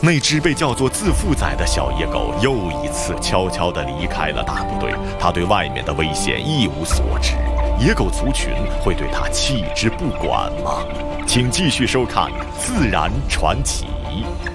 那只被叫做自负仔的小野狗又一次悄悄地离开了大部队，它对外面的危险一无所知。野狗族群会对它弃之不管吗？请继续收看《自然传奇》。